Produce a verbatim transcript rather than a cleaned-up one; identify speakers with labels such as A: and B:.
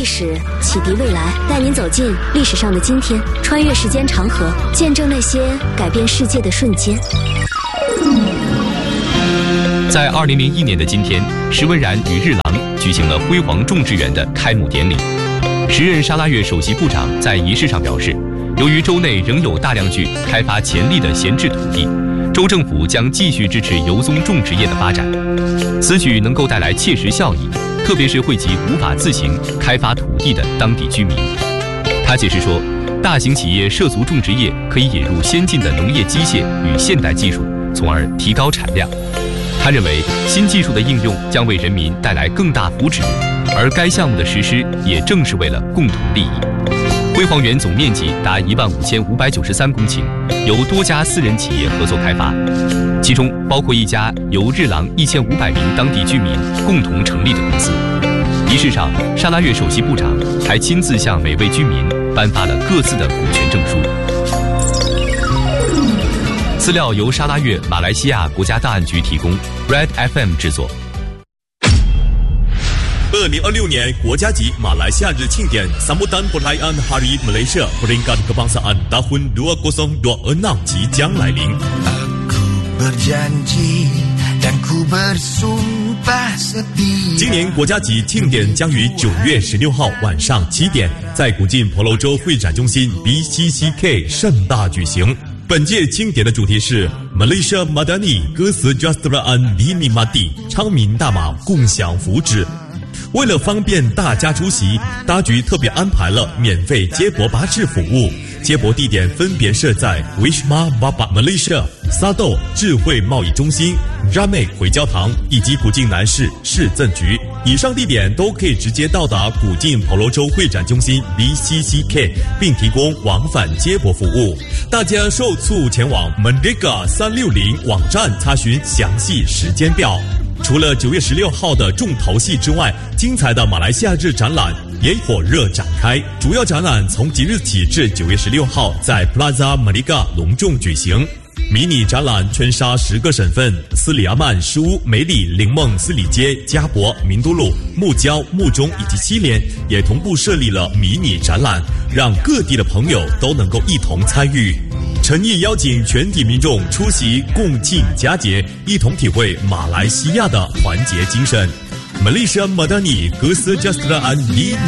A: 历史，启迪未来，带您走进历史上的今天，穿越时间长河，见证那些改变世界的瞬间。
B: 在二零零一年的今天，石文然与日郎举行了辉煌种植园的开幕典礼。时任沙拉越首席部长在仪式上表示，由于州内仍有大量具开发潜力的闲置土地，州政府将继续支持油棕种植业的发展。此举能够带来切实效益，特别是惠及无法自行开发土地的当地居民。他解释说，大型企业涉足种植业可以引入先进的农业机械与现代技术，从而提高产量。他认为，新技术的应用将为人民带来更大福祉，而该项目的实施也正是为了共同利益。辉煌园总面积达一万五千五百九十三公顷，由多家私人企业合作开发，其中包括一家由日郎一千五百名当地居民共同成立的公司。仪式上，沙拉越首席部长还亲自向每位居民颁发了各自的股权证书。资料由沙拉越马来西亚国家档案局提供 ，Red F M 制作。
C: 二零二六年国家级马来西亚日庆典 Sambutan Perayaan Hari Malaysia Peringkat Kebangsaan Tahun dua ribu dua puluh enam 即将来临。今年国家级庆典将于九月十六号晚上七点，在古晋婆罗洲会展中心 B C C K 盛大举行。本届庆典的主题是 Malaysia Madani Kesejahteraan Dinikmati 昌明大马共享福祉。为了方便大家出席，当局特别安排了免费接驳巴士服务。接驳地点分别设在 Wisma Bapa Malaysia、Sado 智慧贸易中心、Ramai 回教堂以及古晋南市市政局。以上地点都可以直接到达古晋婆罗洲会展中心 B C C K， 并提供往返接驳服务。大家受促前往 Merdeka 三六零网站查询详细时间表。除了九月十六号的重头戏之外，精彩的马来西亚日展览也火热展开。主要展览从即日起至九月十六号在 Plaza Merdeka 隆重举行。迷你展览圈杀十个省份，斯里阿曼、诗屋、梅里、林梦、斯里街、加博、明都路、木礁、木中以及七连也同步设立了迷你展览，让各地的朋友都能够一同参与。诚意邀请全体民众出席共庆佳节，一同体会马来西亚的团结精神。Malaysia Madani Kesejahteraan Dinikmati